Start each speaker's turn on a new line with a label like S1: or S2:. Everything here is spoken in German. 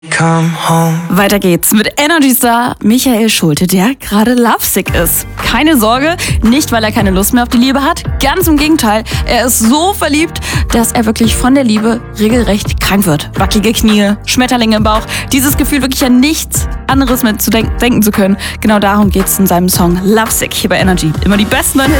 S1: Come home.
S2: Weiter geht's mit Energy-Star Michael Schulte, der gerade lovesick ist. Keine Sorge, nicht weil er keine Lust mehr auf die Liebe hat. Ganz im Gegenteil, er ist so verliebt, dass er wirklich von der Liebe regelrecht krank wird. Wackelige Knie, Schmetterlinge im Bauch, dieses Gefühl wirklich an nichts anderes mehr denken zu können. Genau darum geht's in seinem Song Lovesick hier bei Energy. Immer die besten neuen Hits.